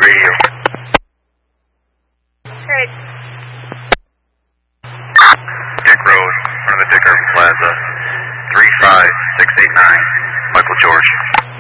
Radio. Great. Dick Road, front of the Dick Irving Plaza, 35689, Michael George.